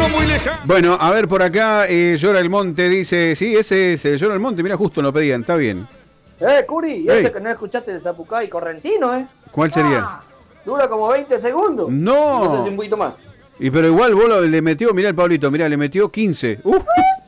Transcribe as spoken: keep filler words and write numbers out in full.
muy lejano. Bueno, a ver, por acá, eh, Llora el Monte dice, sí, ese es el Llora el Monte, mira, justo lo pedían, está bien. Eh, Curi, y ese Ey. que no escuchaste de Zapucay Correntino, ¿eh? ¿Cuál sería? Ah, dura como veinte segundos. No. No sé si un poquito más. Y pero igual vos lo- le metió, mirá el Pablito, mirá, le metió quince. Uf.